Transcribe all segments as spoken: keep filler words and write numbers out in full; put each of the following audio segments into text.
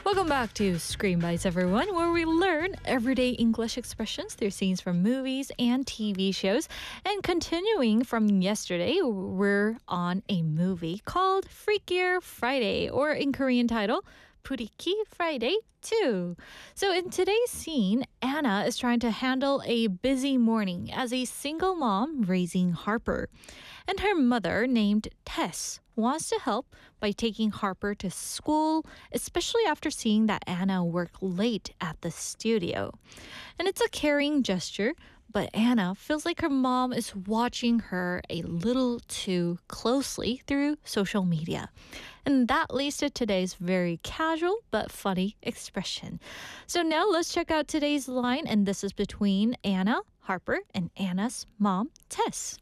Welcome back to Screen Bites, everyone, where we learn everyday English expressions through scenes from movies and T V shows. And continuing from yesterday, we're on a movie called Freakier Friday, or in Korean title, Freaky Friday two. So in today's scene, Anna is trying to handle a busy morning as a single mom raising Harper. And her mother, named Tess, wants to help by taking Harper to school, especially after seeing that Anna work late at the studio. And it's a caring gesture, but Anna feels like her mom is watching her a little too closely through social media. And that leads to today's very casual but funny expression. So now let's check out today's line, and this is between Anna, Harper, and Anna's mom, Tess.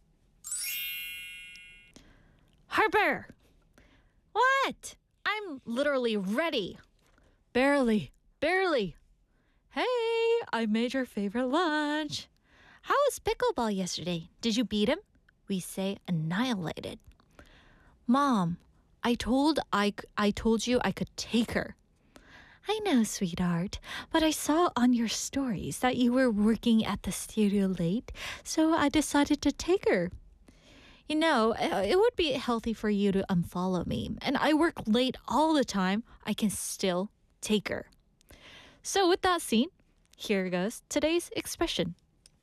Harper! What? I'm literally ready. Barely, barely. Hey, I made your favorite lunch. How was pickleball yesterday? Did you beat him? We say annihilated. Mom, I told I, I told you I could take her. I know, sweetheart, but I saw on your stories that you were working at the studio late, so I decided to take her. You know, it would be healthy for you to unfollow me, and I work late all the time. I can still take her. So with that scene, here goes today's expression.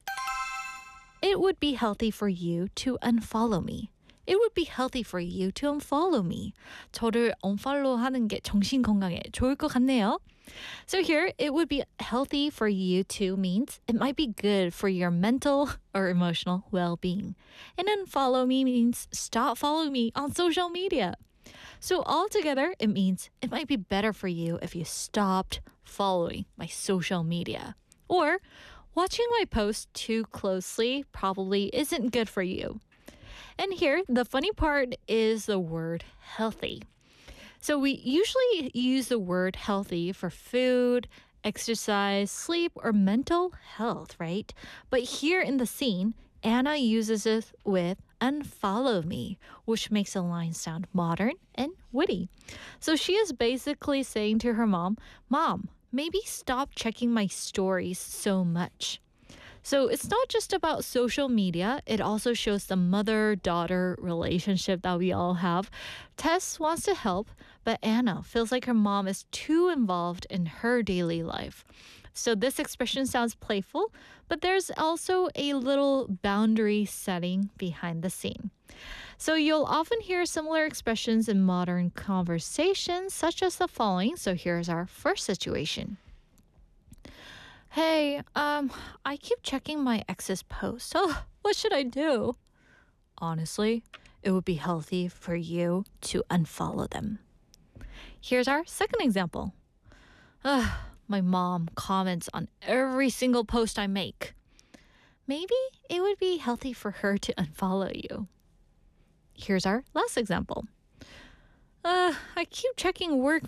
It would be healthy for you to unfollow me. It would be healthy for you to unfollow me. 저를 unfollow 하는 게 정신 건강에 좋을 것 같네요. So here, it would be healthy for you to means it might be good for your mental or emotional well-being. And unfollow me means stop following me on social media. So altogether, it means it might be better for you if you stopped following my social media. Or watching my posts too closely probably isn't good for you. And here, the funny part is the word healthy. So we usually use the word healthy for food, exercise, sleep, or mental health, right? But here in the scene, Anna uses it with unfollow me, which makes the line sound modern and witty. So she is basically saying to her mom, Mom, maybe stop checking my stories so much. So it's not just about social media. It also shows the mother-daughter relationship that we all have. Tess wants to help, but Anna feels like her mom is too involved in her daily life. So this expression sounds playful, but there's also a little boundary setting behind the scene. So you'll often hear similar expressions in modern conversations, such as the following. So here's our first situation. Hey, um, I keep checking my ex's posts. Oh, what should I do? Honestly, it would be healthy for you to unfollow them. Here's our second example. Ugh, my mom comments on every single post I make. Maybe it would be healthy for her to unfollow you. Here's our last example. Uh, I keep checking work